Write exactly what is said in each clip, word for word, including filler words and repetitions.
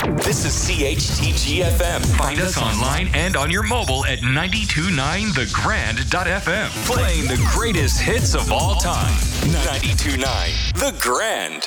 This is C H T G F M. Find us online and on your mobile at ninety-two point nine the grand dot f m. Playing the greatest hits of all time. ninety-two point nine The Grand.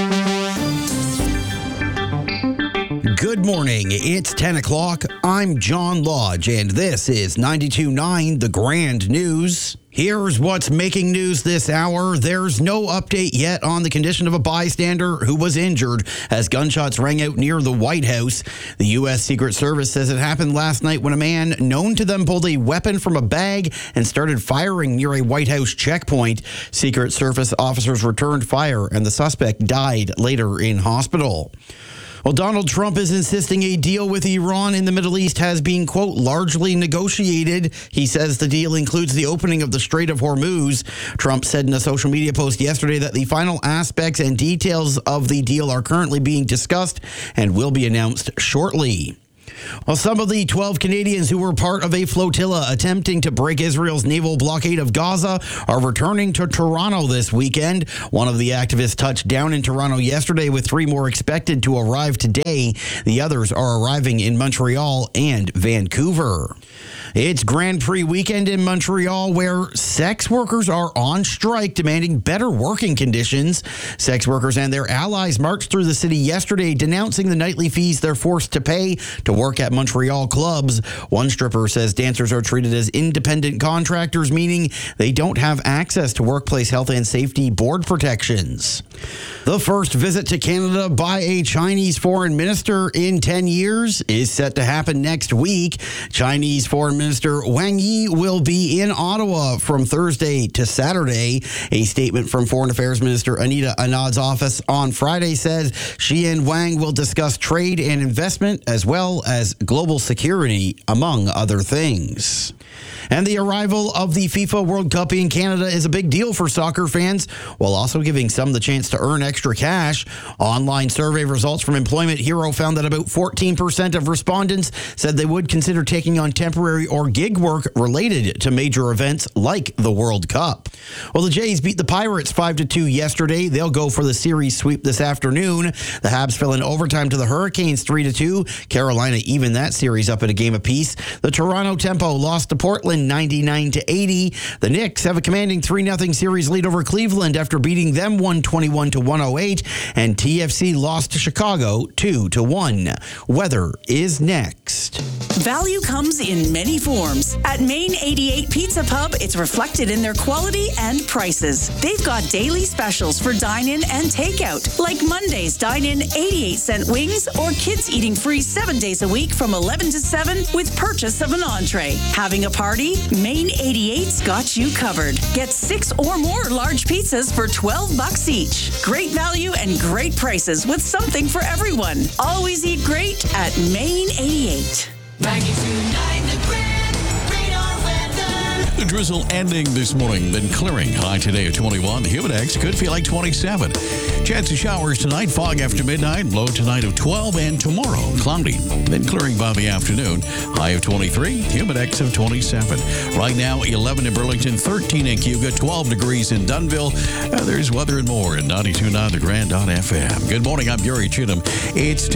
Good morning. It's ten o'clock. I'm John Lodge, and this is ninety-two point nine The Grand News. Here's what's making news this hour. There's no update yet on the condition of a bystander who was injured as gunshots rang out near the White House. The U S Secret Service says it happened last night when a man known to them pulled a weapon from a bag and started firing near a White House checkpoint. Secret Service officers returned fire, and the suspect died later in hospital. Well, Donald Trump is insisting a deal with Iran in the Middle East has been, quote, largely negotiated. He says the deal includes the opening of the Strait of Hormuz. Trump said in a social media post yesterday that the final aspects and details of the deal are currently being discussed and will be announced shortly. Well, some of the twelve Canadians who were part of a flotilla attempting to break Israel's naval blockade of Gaza are returning to Toronto this weekend. One of the activists touched down in Toronto yesterday, with three more expected to arrive today. The others are arriving in Montreal and Vancouver. It's Grand Prix weekend in Montreal, where sex workers are on strike demanding better working conditions. Sex workers and their allies marched through the city yesterday denouncing the nightly fees they're forced to pay to work at Montreal clubs. One stripper says dancers are treated as independent contractors, meaning they don't have access to workplace health and safety board protections. The first visit to Canada by a Chinese foreign minister in ten years is set to happen next week. Chinese Foreign Minister Wang Yi will be in Ottawa from Thursday to Saturday. A statement from Foreign Affairs Minister Anita Anand's office on Friday says she and Wang will discuss trade and investment as well as global security, among other things. And the arrival of the FIFA World Cup in Canada is a big deal for soccer fans, while also giving some the chance to earn extra cash. Online survey results from Employment Hero found that about fourteen percent of respondents said they would consider taking on temporary or gig work related to major events like the World Cup. Well, the Jays beat the Pirates five to two yesterday. They'll go for the series sweep this afternoon. The Habs fell in overtime to the Hurricanes three to two. Carolina evened that series up at a game apiece. The Toronto Tempo lost to Portland ninety-nine to eighty. The Knicks have a commanding three nothing series lead over Cleveland after beating them one twenty-one to one oh eight, and T F C lost to Chicago two to one. Weather is next. Value comes in many forms. At Main eighty-eight Pizza Pub, it's reflected in their quality and prices. They've got daily specials for dine-in and takeout, like Monday's dine-in eighty-eight cent wings, or kids eating free seven days a week from eleven to seven with purchase of an entree. Having a party? Main eighty-eight's got you covered. Get six or more large pizzas for twelve bucks each. Great value and great prices with something for everyone. Always eat great at Main eighty-eight. ninety-two point nine The Grand Radar Weather. The drizzle ending this morning, then clearing. High today at twenty-one. The Humidex could feel like twenty-seven. Chance of showers tonight, fog after midnight, low tonight of twelve, and tomorrow cloudy, then clearing by the afternoon. High of twenty-three, Humidex of twenty-seven. Right now, eleven in Burlington, thirteen in Cayuga, twelve degrees in Dunnville. Uh, there's weather and more at ninety-two point nine The Grand dot f m. Good morning, I'm Gary Chittum. It's